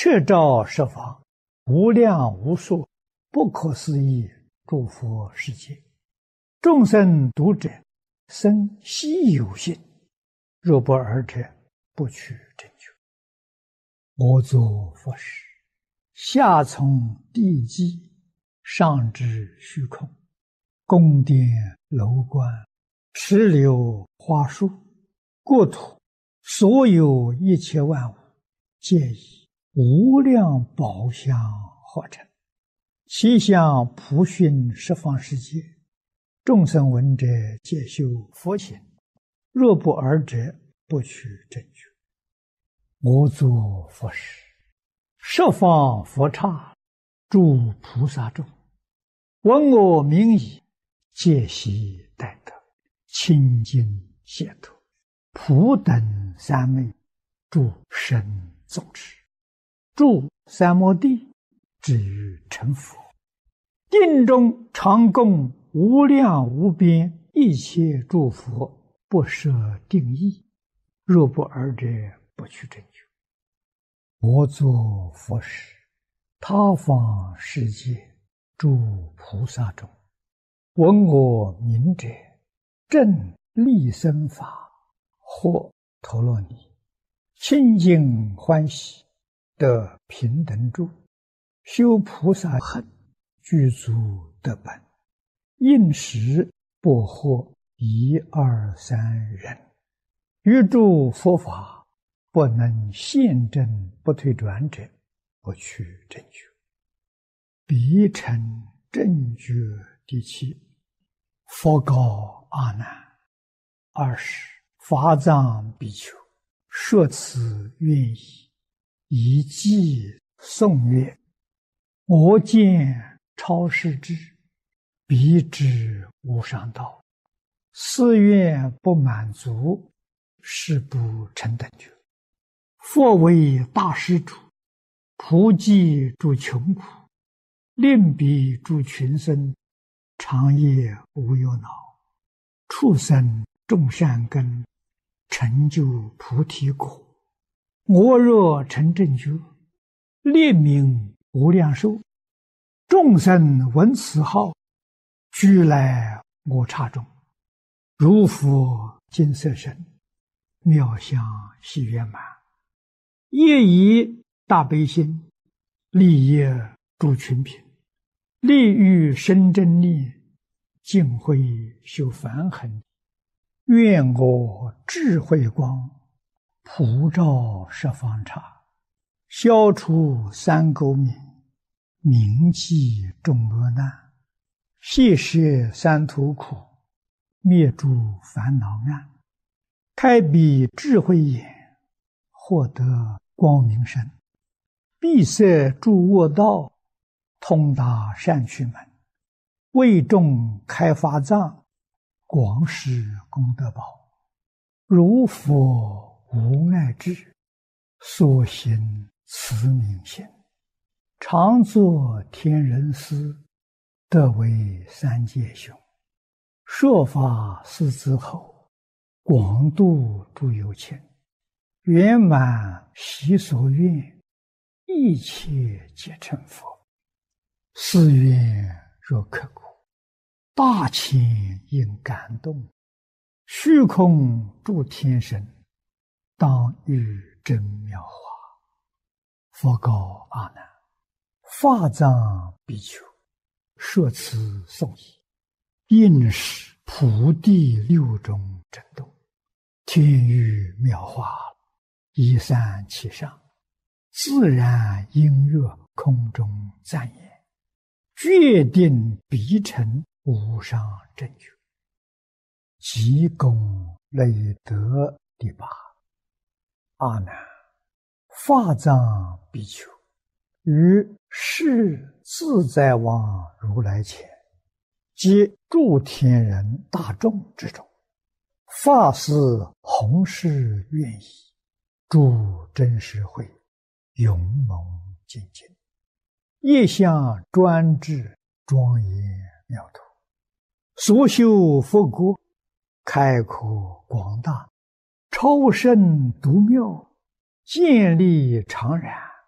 彻照十方，无量无数不可思议诸佛世界，众生读者生希有信，若不尔者，不取正觉。我作佛时，下从地基，上至虚空，宫殿楼观，池流花树，国土所有一切万物，皆以无量宝相合成，其相普熏十方世界，众生闻者皆修佛行，若不尔者，不取正觉。我作佛时，十方佛刹诸菩萨众，闻我名已，皆悉待得，清净解脱，普等三昧，诸神众持，住三摩地，至于成佛。定中常供无量无边一切诸佛，不设定义，若不尔者，不取正觉。我作佛时，他方世界诸菩萨中，闻我名者，正利生法，或陀罗尼，清净欢喜，得平等住，修菩萨行，具足得本，应时不获一二三人，于诸佛法不能现证不退转者，不取正觉。彼成正觉第七。佛告阿难：20法藏比丘，说此愿意，以偈颂曰：我见超世智，彼知无上道，誓愿不满足，誓不成等觉。佛为大施主，普济诸穷苦，令彼诸群生，长夜无忧恼，畜生种善根，成就菩提果。我若成正觉，列名无量寿，众生闻此号，俱来我刹中，如佛金色身，妙相喜圆满，业以大悲心，利益诸群品，利欲生真力，净慧修梵行。愿我智慧光，普照十方刹，消除三垢冥，铭记众恶难，悉摄三途苦，灭诸烦恼暗，开彼智慧眼，获得光明身，闭塞诸恶道，通达善趣门，为众开法藏，广施功德宝。如佛无碍智，所行慈悯心，常作天人师，得为三界雄。说法四之后，广度诸有情，圆满习所愿，一切皆成佛。誓愿若刻骨，大千应感动，虚空诸天神，当遇真妙法。佛告阿难：法藏比丘，说此颂已，应是普地六种震动，天雨妙法，一散其上，自然音乐空中赞言，决定必成无上正觉。即功累德第八。阿难，法藏比丘，于世自在王如来前，及诸天人大众之中，发誓弘誓愿意，诸真实会，勇猛精进，业相专制，庄严妙土，所修佛国，开阔广大，超胜独妙，建立常然，